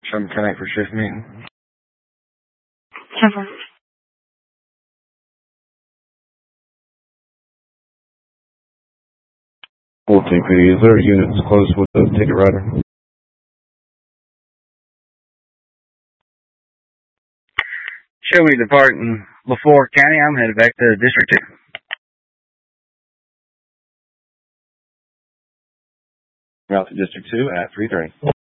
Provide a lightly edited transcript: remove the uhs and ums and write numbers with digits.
Show 10-8 for shift meeting. 10-4. PD, is there units close with the ticket writer? Show me departing before county. I'm headed back to District 2. Route to District 2 at 3:30.